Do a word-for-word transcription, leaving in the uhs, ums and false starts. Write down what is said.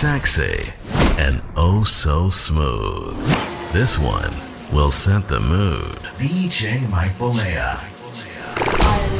sexy, and oh so smooth. This one will set the mood. D J Mike Bolea.